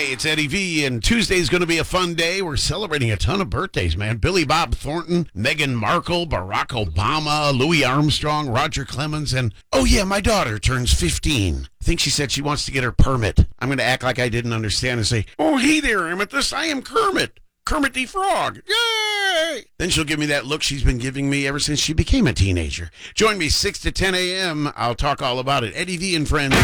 Hey, it's Eddie V, and Tuesday's going to be a fun day. We're celebrating a ton of birthdays, man. Billy Bob Thornton, Meghan Markle, Barack Obama, Louis Armstrong, Roger Clemens, and, oh yeah, my daughter turns 15. I think she said she wants to get her permit. I'm going to act like I didn't understand and say, oh, hey there, Amethyst, I am Kermit. Kermit the Frog. Yay! Then she'll give me that look she's been giving me ever since she became a teenager. Join me 6 to 10 a.m. I'll talk all about it. Eddie V and Friends.